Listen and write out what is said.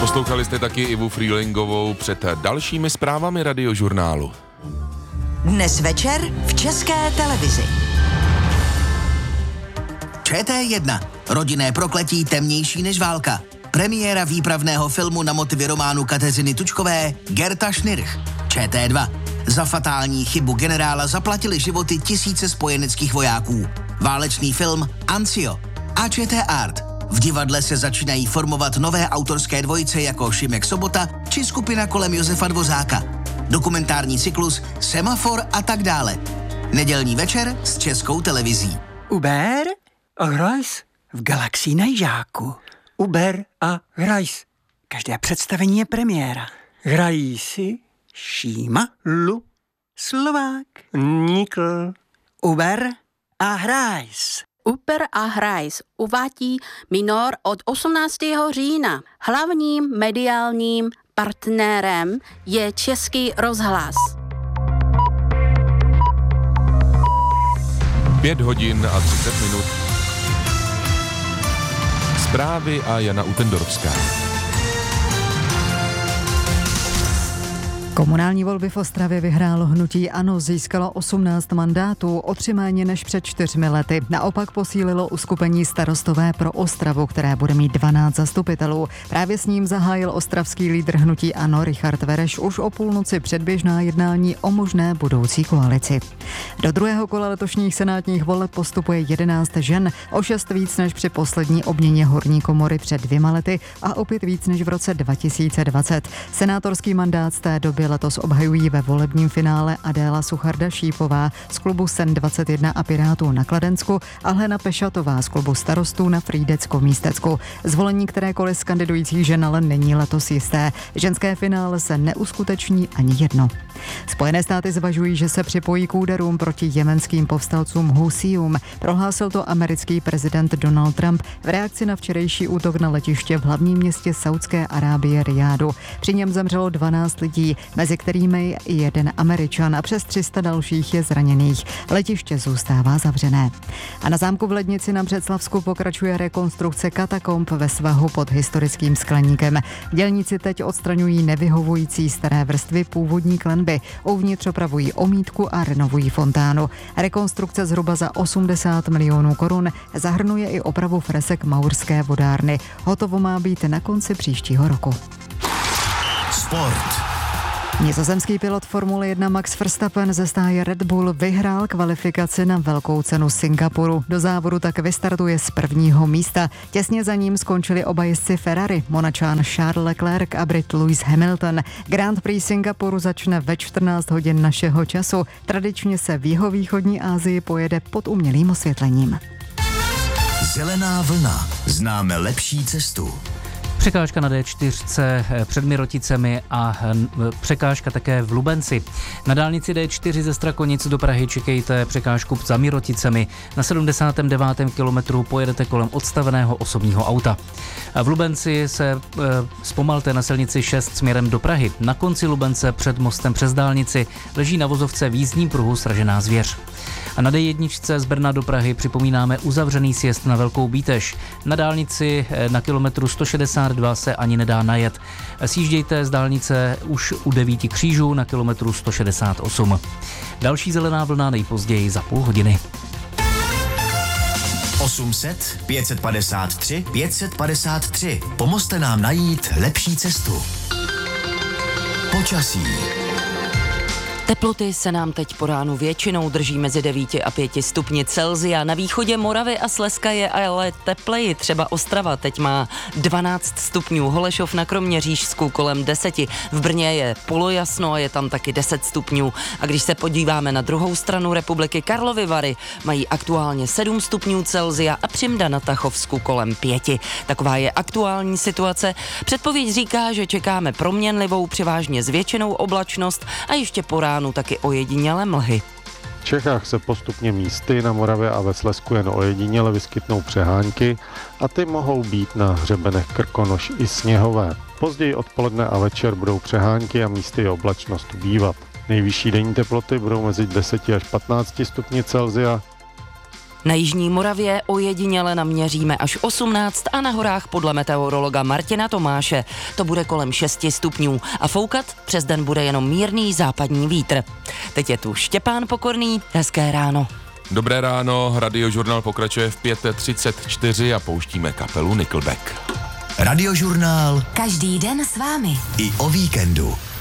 Poslouchali jste taky Ivu Frýlingovou před dalšími zprávami Radiožurnálu. Dnes večer v České televizi. ČT1. Rodinné prokletí temnější než válka. Premiéra výpravného filmu na motivy románu Kateřiny Tučkové Gerta Schnirch. ČT2. Za fatální chybu generála zaplatili životy tisíce spojeneckých vojáků. Válečný film Anzio. A ČT Art. V divadle se začínají formovat nové autorské dvojice jako Šimek Sobota či skupina kolem Josefa Dvořáka. Dokumentární cyklus Semafor a tak dále. Nedělní večer s Českou televizí. Uber a hrajs v Galaxii na jižáku. Uber a hrajs. Každé představení je premiéra. Hrají si Šíma, Lu, Slovák, Nikl. Uber a hrajs. Uber a hrajs uvádí Minor od 18. října. Hlavním mediálním partnerem je Český rozhlas. 5 hodin a 30 minut. Zprávy a Jana Utendorovská. Komunální volby v Ostravě vyhrálo hnutí ANO, získalo 18 mandátů, o 3 méně než před 4 lety. Naopak posílilo uskupení Starostové pro Ostravu, které bude mít 12 zastupitelů. Právě s ním zahájil ostravský lídr hnutí ANO Richard Vereš už o půlnoci předběžná jednání o možné budoucí koalici. Do druhého kola letošních senátních voleb postupuje 11 žen, o 6 víc než při poslední obměně horní komory před 2 lety a opět víc než v roce 2020. Senátorský mandát z té doby letos obhajují ve volebním finále Adéla Sucharda-Šípová z klubu SEN 21 a Pirátů na Kladensku a Helena Pešatová z klubu Starostů na Frýdecko-Místecku. Zvolení kterékoliv z kandidujících žen ale není letos jisté. Ženské finále se neuskuteční ani jedno. Spojené státy zvažují, že se připojí k úderům proti jemenským povstalcům Husijům. Prohlásil to americký prezident Donald Trump v reakci na včerejší útok na letiště v hlavním městě Saudské Arábie Rijádu. Při něm zemřelo 12 lidí, mezi kterými i 1 Američan a přes 300 dalších je zraněných. Letiště zůstává zavřené. A na zámku v Lednici na Břeclavsku pokračuje rekonstrukce katakomb ve svahu pod historickým skleníkem. Dělníci teď odstraňují nevyhovující staré vrstvy původní klenby. Uvnitř opravují omítku a renovují fontánu. Rekonstrukce zhruba za 80 milionů korun zahrnuje i opravu fresek Maurské vodárny. Hotovo má být na konci příštího roku. Sport. Nizozemský pilot Formule 1 Max Verstappen ze stáje Red Bull vyhrál kvalifikaci na velkou cenu Singapuru. Do závodu tak vystartuje z 1. místa. Těsně za ním skončili oba jezdci Ferrari, Monačan Charles Leclerc a Brit Lewis Hamilton. Grand Prix Singapuru začne ve 14 hodin našeho času. Tradičně se v jihovýchodní Asii pojede pod umělým osvětlením. Zelená vlna. Známe lepší cestu. Překážka na D4 před Miroticemi a překážka také v Lubenci. Na dálnici D4 ze Strakonic do Prahy čekejte překážku za Miroticemi. Na 79. kilometru pojedete kolem odstaveného osobního auta. V Lubenci se zpomalte na silnici 6 směrem do Prahy. Na konci Lubence před mostem přes dálnici leží na vozovce v jízdním pruhu sražená zvěř. A na D1 z Brna do Prahy připomínáme uzavřený sjezd na Velkou Bítež. Na dálnici na kilometru 162 se ani nedá najet. Sjíždějte z dálnice už u 9 křížů na kilometru 168. Další zelená vlna nejpozději za půl hodiny. 800 553 553. Pomozte nám najít lepší cestu. Počasí. Teploty se nám teď po ránu většinou drží mezi 9 a 5 stupni Celsia. Na východě Moravy a Slezska je ale tepleji. Třeba Ostrava teď má 12 stupňů, Holešov na Kroměřížsku kolem 10. V Brně je polojasno a je tam taky 10 stupňů. A když se podíváme na druhou stranu republiky, Karlovy Vary mají aktuálně 7 stupňů Celsia a Přimda na Tachovsku kolem 5. Taková je aktuální situace. Předpověď říká, že čekáme proměnlivou, převážně zvětšenou oblačnost a ještě po ránu taky ojedinělé mlhy. V Čechách se postupně místy, na Moravě a ve Slezsku jen ojediněle vyskytnou přehánky a ty mohou být na hřebenech Krkonoš i sněhové. Později odpoledne a večer budou přehánky a místy je oblačnost ubývat. Nejvyšší denní teploty budou mezi 10 až 15 stupni Celsia. Na jižní Moravě ojediněle naměříme až 18 a na horách podle meteorologa Martina Tomáše to bude kolem 6 stupňů a foukat přes den bude jenom mírný západní vítr. Teď je tu Štěpán Pokorný, hezké ráno. Dobré ráno, Radiožurnál pokračuje v 5:34 a pouštíme kapelu Nickelback. Radiožurnál Každý den s vámi. i o víkendu.